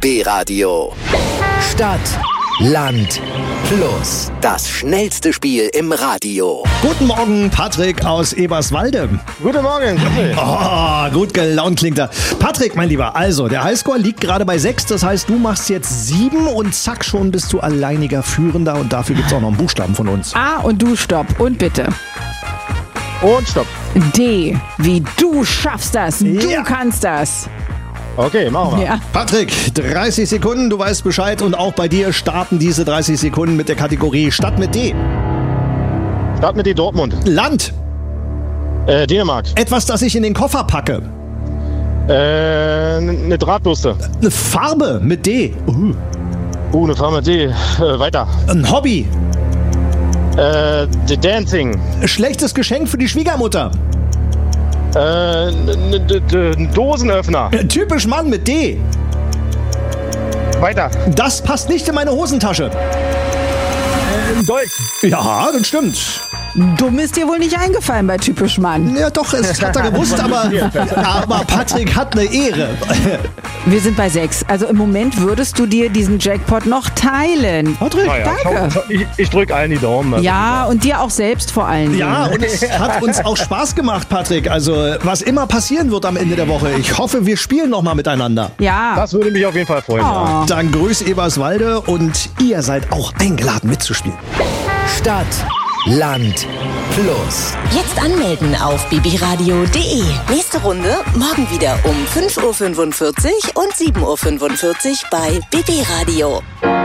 BB Radio. Stadt, Land, Fluss. Das schnellste Spiel im Radio. Guten Morgen, Patrick aus Eberswalde. Guten Morgen. Oh, gut gelaunt klingt er. Patrick, mein Lieber, also der Highscore liegt gerade bei 6. Das heißt, du machst jetzt 7 und zack, schon bist du alleiniger Führender. Und dafür gibt es auch noch einen Buchstaben von uns. A und du stopp. Und bitte. Und stopp. D, wie du schaffst das. Du Ja. kannst das. Okay, machen wir. Ja. Patrick, 30 Sekunden, du weißt Bescheid. Und auch bei dir starten diese 30 Sekunden mit der Kategorie Stadt mit D. Start mit die Dortmund. Land, Dänemark. etwas, das ich in den Koffer packe. Eine Drahtbürste. Eine Farbe mit D. Eine Farbe mit D. Weiter. Ein Hobby. The Dancing. Schlechtes Geschenk für die Schwiegermutter. Ein Dosenöffner. Typisch Mann mit D. Weiter. Das passt nicht in meine Hosentasche. Deutsch. Ja, das stimmt. Dumm ist dir wohl nicht eingefallen bei Typisch Mann. Ja, doch, es hat er gewusst, aber Patrick hat eine Ehre. Wir sind bei 6. Also im Moment würdest du dir diesen Jackpot noch teilen. Patrick? Danke. Ich drücke allen die Daumen. Ja, und dir auch selbst vor allen Dingen. Ja, und es hat uns auch Spaß gemacht, Patrick. Also, was immer passieren wird am Ende der Woche. Ich hoffe, wir spielen nochmal miteinander. Ja. Das würde mich auf jeden Fall freuen. Ja. Oh. Dann grüß Eberswalde und ihr seid auch eingeladen mitzuspielen. Stadt, Land, Fluss. Jetzt anmelden auf bbradio.de. Nächste Runde morgen wieder um 5.45 Uhr und 7.45 Uhr bei BB Radio.